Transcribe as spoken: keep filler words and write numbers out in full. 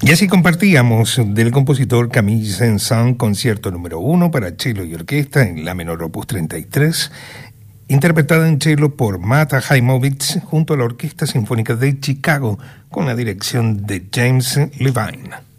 Y así compartíamos del compositor Camille Saint-Saëns, concierto número uno para cello y orquesta en la menor opus treinta y tres, interpretada en cello por Mata Jaimovich junto a la Orquesta Sinfónica de Chicago con la dirección de James Levine.